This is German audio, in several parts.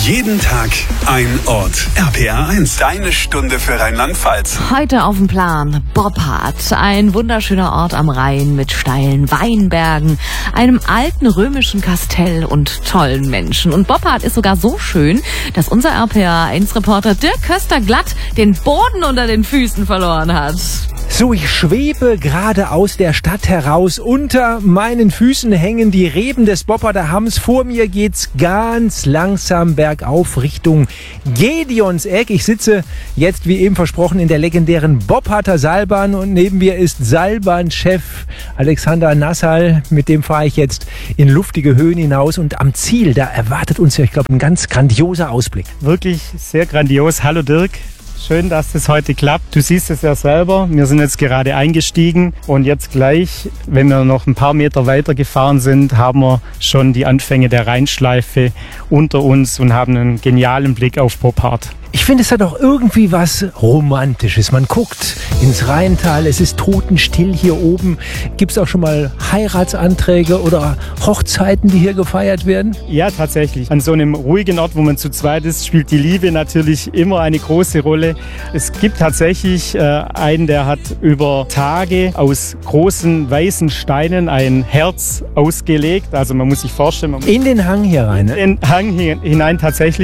Jeden Tag ein Ort. RPR 1, deine Stunde für Rheinland-Pfalz. Heute auf dem Plan Boppard, ein wunderschöner Ort am Rhein mit steilen Weinbergen, einem alten römischen Kastell und tollen Menschen. Und Boppard ist sogar so schön, dass unser RPR 1-Reporter Dirk Köster-Glatt den Boden unter den Füßen verloren hat. So, ich schwebe gerade aus der Stadt heraus. Unter meinen Füßen hängen die Reben des Bopparder Hamms. Vor mir geht's ganz langsam bergauf Richtung Gedeonseck. Ich sitze jetzt, wie eben versprochen, in der legendären Bopparder Seilbahn und neben mir ist Seilbahnchef Alexander Nassal. Mit dem fahre ich jetzt in luftige Höhen hinaus und am Ziel, da erwartet uns ja, ich glaube, ein ganz grandioser Ausblick. Wirklich sehr grandios. Hallo Dirk. Schön, dass das heute klappt. Du siehst es ja selber. Wir sind jetzt gerade eingestiegen und jetzt gleich, wenn wir noch ein paar Meter weiter gefahren sind, haben wir schon die Anfänge der Rheinschleife unter uns und haben einen genialen Blick auf Boppard. Ich finde, es hat auch irgendwie was Romantisches. Man guckt ins Rheintal, es ist totenstill hier oben. Gibt es auch schon mal Heiratsanträge oder Hochzeiten, die hier gefeiert werden? Ja, tatsächlich. An so einem ruhigen Ort, wo man zu zweit ist, spielt die Liebe natürlich immer eine große Rolle. Es gibt tatsächlich einen, der hat über Tage aus großen weißen Steinen ein Herz ausgelegt. Also man muss sich vorstellen... In den Hang hier rein, ne? In den Hang hinein tatsächlich,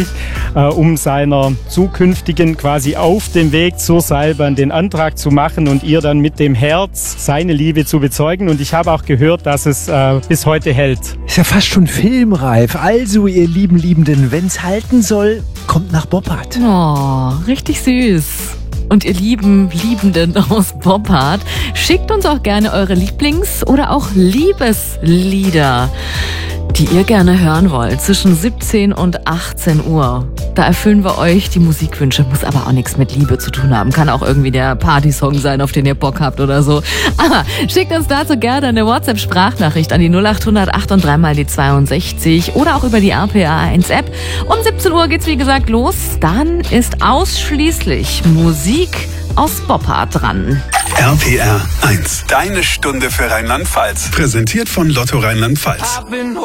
um seiner zukünftigen quasi auf dem Weg zur Seilbahn den Antrag zu machen und ihr dann mit dem Herz seine Liebe zu bezeugen. Und ich habe auch gehört, dass es bis heute hält. Ist ja fast schon filmreif. Also, ihr lieben Liebenden, wenn's halten soll, kommt nach Boppard. Oh, richtig süß. Und ihr lieben Liebenden aus Boppard, schickt uns auch gerne eure Lieblings- oder auch Liebeslieder, die ihr gerne hören wollt, zwischen 17 und 18 Uhr. Da erfüllen wir euch die Musikwünsche, muss aber auch nichts mit Liebe zu tun haben. Kann auch irgendwie der Partysong sein, auf den ihr Bock habt oder so. Aber schickt uns dazu gerne eine WhatsApp-Sprachnachricht an die 0800 8 und 3 mal die 62 oder auch über die RPR1-App. Um 17 Uhr geht's wie gesagt los. Dann ist ausschließlich Musik aus Boppard dran. RPR 1, deine Stunde für Rheinland-Pfalz. Präsentiert von Lotto Rheinland-Pfalz.